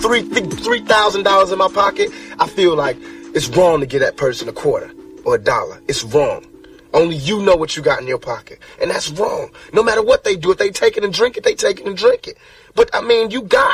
$3,000 in my pocket, I feel like it's wrong to give that person a quarter or $1. It's wrong. Only you know what you got in your pocket. And that's wrong. No matter what they do, if they take it and drink it, they take it and drink it. But, I mean, you got